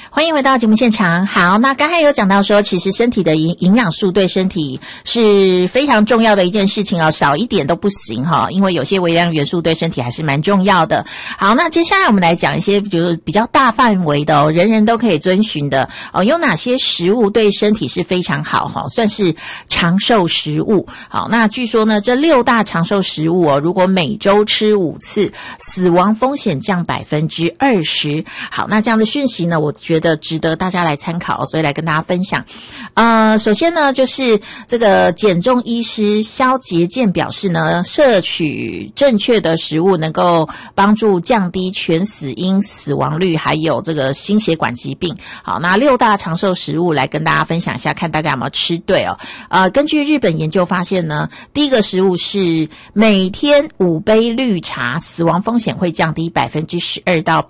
欢迎回到节目现场。好，那刚才有讲到说，其实身体的营养素对身体是非常重要的一件事情哦，少一点都不行哈，因为有些微量元素对身体还是蛮重要的。好，那接下来我们来讲一些就是比较大范围的哦，人人都可以遵循的哦，有哪些食物对身体是非常好哈，算是长寿食物。好，那据说呢，这6大长寿食物哦，如果每周吃5次，死亡风险降20%。好，那这样的讯息呢，我觉得值得大家来参考，所以来跟大家分享。首先呢，就是这个减重医师萧杰健表示呢，摄取正确的食物能够帮助降低全死因死亡率，还有这个心血管疾病。好，那6大长寿食物来跟大家分享一下，看大家有没有吃对哦。根据日本研究发现呢，第一个食物是每天5杯绿茶，死亡风险会降低12%到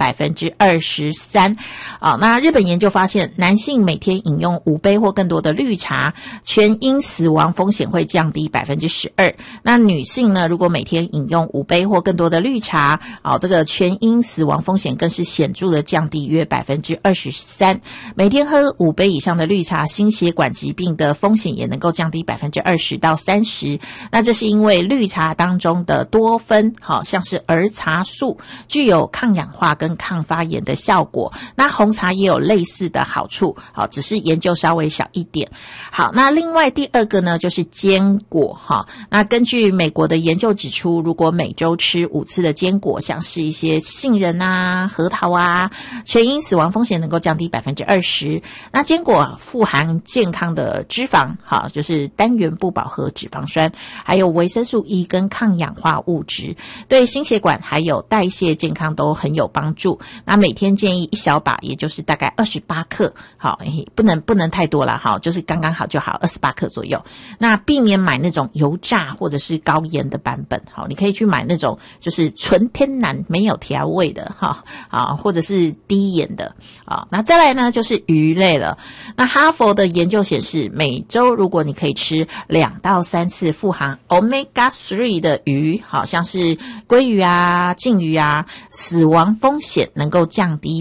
23%。那日本研究发现，男性每天饮用5杯或更多的绿茶，全因死亡风险会降低12%。那女性呢，如果每天饮用5杯或更多的绿茶，这个全因死亡风险更是显著的降低约23%。每天喝5杯以上的绿茶，心血管疾病的风险也能够降低20%到30%。那这是因为绿茶当中的多酚，像是儿茶素，具有抗氧化跟抗发炎的效果。那红茶也有类似的好处，只是研究稍微小一点。好，那另外第二个呢，就是坚果哈。那根据美国的研究指出，如果每周吃5次的坚果，像是一些杏仁啊、核桃啊，全因死亡风险能够降低20%。那坚果富含健康的脂肪，就是单元不饱和脂肪酸，还有维生素 E 跟抗氧化物质，对心血管还有代谢健康都很有帮助。那每天建议1小把，也就是大概28克，好，不能太多了，好，就是刚刚好就好，28克左右。那避免买那种油炸或者是高盐的版本，好，你可以去买那种就是纯天然没有调味的，或者是低盐的。那再来呢，就是鱼类了。那哈佛的研究显示，每周如果你可以吃2到3次富含 Omega 3的鱼，好像是鲑鱼啊、鲭鱼啊，死亡风险能够降低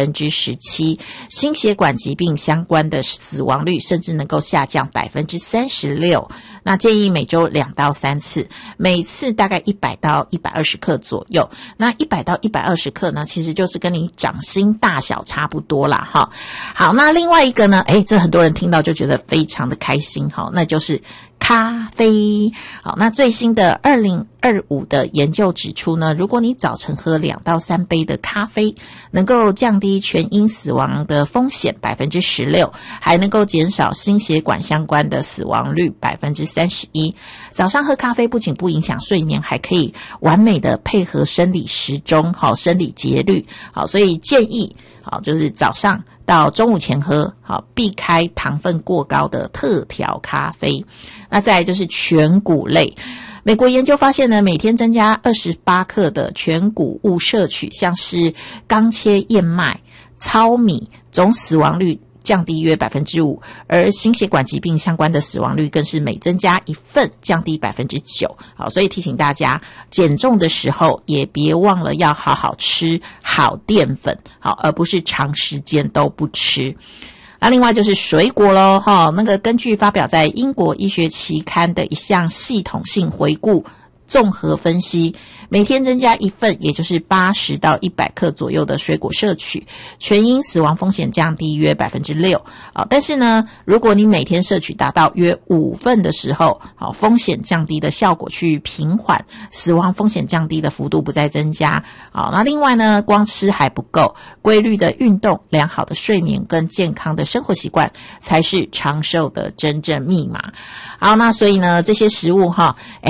17%，心血管疾病相关的死亡率甚至能够下降36%。那建议每周2到3次，每次大概100到120克左右。那100到120克呢，其实就是跟你掌心大小差不多啦哈。好，那另外一个呢，这很多人听到就觉得非常的开心哈，那就是咖啡。好，那最新的2025的研究指出呢，如果你早晨喝2到3杯的咖啡，能够降低全因死亡的风险16%，还能够减少心血管相关的死亡率31%。早上喝咖啡不仅不影响睡眠，还可以完美的配合生理时钟，生理节律。好，所以建议就是早上到中午前喝，避开糖分过高的特调咖啡。那再来就是全谷类。美国研究发现呢，每天增加28克的全谷物摄取，像是刚切燕麦、糙米，总死亡率降低约5%，而心血管疾病相关的死亡率更是每增加1份降低9%。好，所以提醒大家，减重的时候也别忘了要好好吃好淀粉，好，而不是长时间都不吃。那另外就是水果咯，那个根据发表在英国医学期刊的一项系统性回顾综合分析，每天增加1份，也就是80到100克左右的水果摄取，全因死亡风险降低约6%。但是呢，如果你每天摄取达到约5份的时候，风险降低的效果去平缓，死亡风险降低的幅度不再增加。那另外呢，光吃还不够，规律的运动、良好的睡眠跟健康的生活习惯才是长寿的真正密码。好，那所以呢，这些食物